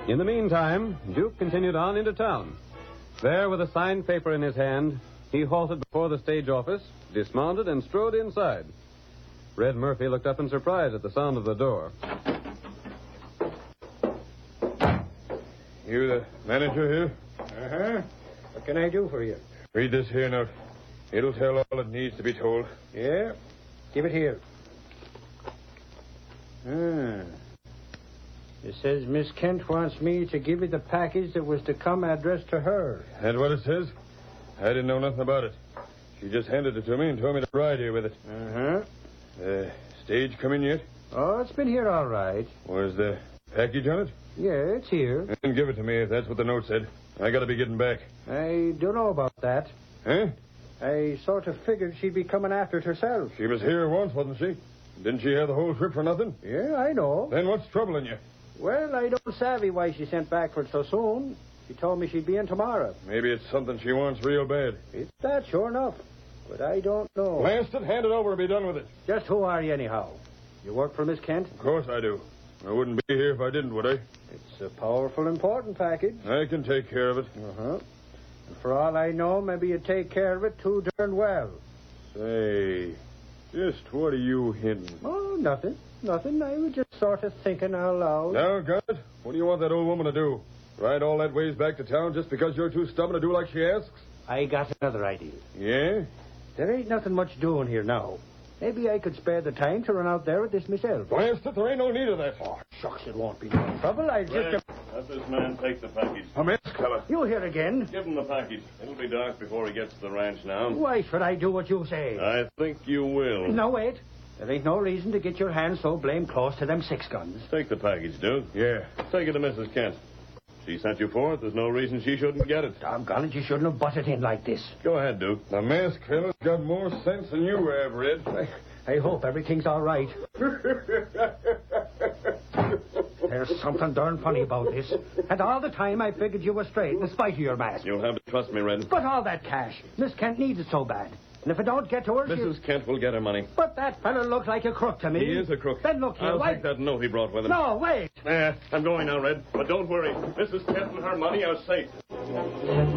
In the meantime, Duke continued on into town. There, with a signed paper in his hand, he halted before the stage office, dismounted, and strode inside. Red Murphy looked up in surprise at the sound of the door. You the manager here? Uh-huh. What can I do for you? Read this here note. It'll tell all it needs to be told. Yeah? Give it here. It says Miss Kent wants me to give you the package that was to come addressed to her. That's what it says? I didn't know nothing about it. She just handed it to me and told me to ride here with it. Uh-huh. Stage come in yet? Oh, it's been here all right. Was the package on it? Yeah, it's here. Then give it to me if that's what the note said. I gotta be getting back. I don't know about that. Huh? I sort of figured she'd be coming after it herself. She was here once, wasn't she? Didn't she have the whole trip for nothing? Yeah, I know. Then what's troubling you? Well, I don't savvy why she sent back for it so soon. She told me she'd be in tomorrow. Maybe it's something she wants real bad. It's that, sure enough. But I don't know. Blast it, hand it over and be done with it. Just who are you, anyhow? You work for Miss Kent? Of course I do. I wouldn't be here if I didn't, would I? It's a powerful, important package. I can take care of it. Uh-huh. And for all I know, maybe you take care of it too darn well. Say, just what are you hinting? Oh, nothing. Nothing. I was just sort of thinking out loud. Now, God, what do you want that old woman to do? Ride all that ways back to town just because you're too stubborn to do like she asks? I got another idea. Yeah? There ain't nothing much doing here now. Maybe I could spare the time to run out there with this myself. Blast it, there ain't no need of that. Oh, shucks, it won't be no trouble. I'll just... Let this man take the package. A mess, fella. You here again? Give him the package. It'll be dark before he gets to the ranch now. Why should I do what you say? I think you will. No, wait. There ain't no reason to get your hands so blame close to them 6 guns. Take the package, Duke. Yeah. Take it to Mrs. Kent. She sent you for it. There's no reason she shouldn't get it. Doggone it, you shouldn't have butted in like this. Go ahead, Duke. The masked fella's got more sense than you have, Red. I hope everything's all right. There's something darn funny about this. And all the time I figured you were straight, in spite of your mask. You'll have to trust me, Red. But all that cash. Miss Kent needs it so bad. And if I don't get to her, Mrs. Kent will get her money. But that fellow looks like a crook to me. He is a crook. Then look here, I'll why... take that note he brought with him. No, wait. I'm going now, Red. But don't worry. Mrs. Kent and her money are safe.